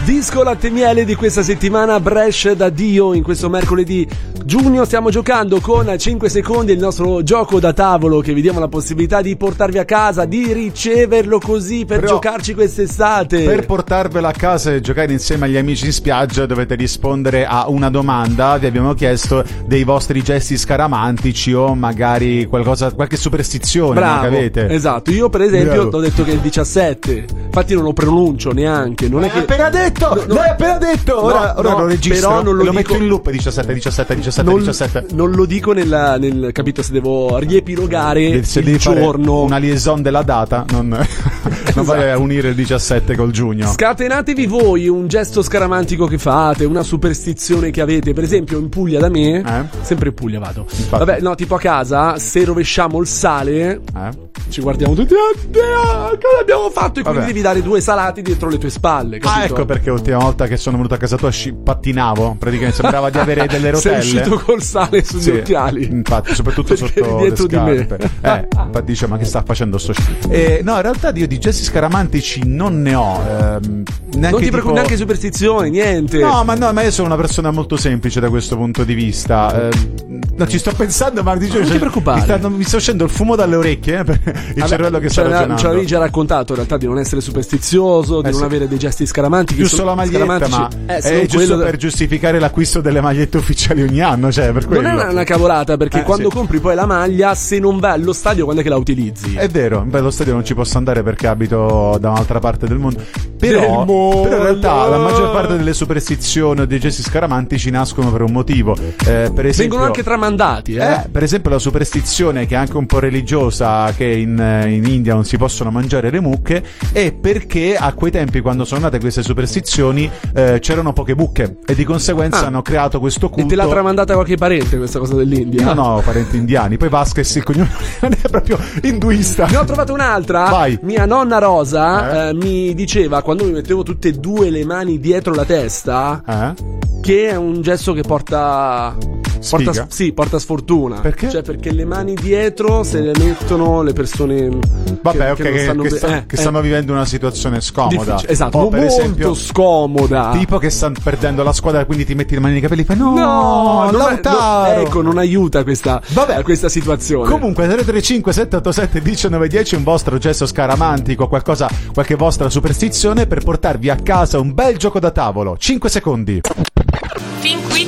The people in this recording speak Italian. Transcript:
Disco latte miele di questa settimana, Brescia da Dio. In questo mercoledì giugno stiamo giocando con 5 secondi il nostro gioco da tavolo che vi diamo la possibilità di portarvi a casa, di riceverlo così per giocarci quest'estate. Per portarvelo a casa e giocare insieme agli amici in spiaggia dovete rispondere a una domanda. Vi abbiamo chiesto dei vostri gesti scaramantici o magari qualche superstizione. Bravo, che avete. Esatto, io per esempio ho detto che è il 17, infatti non lo pronuncio neanche. Non è che... appena detto! L'hai appena detto! Ora lo registro, però non lo metto in loop 17. Non lo dico nel capito, se devo riepilogare se il devi giorno, fare una liaison della data, non vai a unire il 17 col giugno. Scatenatevi voi un gesto scaramantico che fate, una superstizione che avete. Per esempio in Puglia da me, sempre in Puglia vado. Infatti. Vabbè, no, tipo a casa, se rovesciamo il sale, ci guardiamo tutti, cosa abbiamo fatto? E quindi devi dare 2 salati dietro le tue spalle, capito? Ecco perché l'ultima volta che sono venuto a casa tua pattinavo, praticamente sembrava di avere delle rotelle. Sei uscito col sale sugli occhiali. Infatti, soprattutto sotto dietro le scarpe. di me. Infatti dice, ma che sta facendo sto schifo? No, in realtà io di gesti scaramantici non ne ho. Non ti preoccupi, neanche superstizioni, niente. Ma io sono una persona molto semplice da questo punto di vista. No, ci sto pensando, ma dicevo, non ti preoccupare. Mi sta uscendo il fumo dalle orecchie, il cervello che sta ragionando. Ce l'avevi già raccontato in realtà, di non essere superstizioso, di non avere dei gesti scaramantici. Giusto la maglietta, ma è giusto per giustificare l'acquisto delle magliette ufficiali ogni anno, cioè per quello. Non è una cavolata, perché quando compri poi la maglia, se non vai allo stadio, quando è che la utilizzi? È vero, allo stadio non ci posso andare perché abito da un'altra parte del mondo. Però in realtà la maggior parte delle superstizioni o dei gesti scaramantici nascono per un motivo. Per esempio, vengono anche tramandati. Per esempio la superstizione, che è anche un po' religiosa, che in India non si possono mangiare le mucche, è perché a quei tempi, quando sono nate queste superstizioni, c'erano poche mucche e di conseguenza hanno creato questo culto. E te l'ha tramandata qualche parente questa cosa dell'India? No, parenti indiani. Poi Vasquez, il cognome non è proprio induista. Ne ho trovato un'altra. Vai. Mia nonna Rosa mi diceva, quando mi mettevo tutte e 2 le mani dietro la testa, che è un gesto che porta sfortuna. Perché? Cioè, perché le mani dietro se le mettono le persone che stanno vivendo una situazione scomoda. Esatto, per molto esempio, scomoda. Tipo che stanno perdendo la squadra, quindi ti metti le mani nei capelli e fai Lautaro. Non aiuta questa situazione. Comunque 335 787 1910 un vostro gesto scaramantico, qualche vostra superstizione per portarvi a casa un bel gioco da tavolo. 5 secondi. Fin qui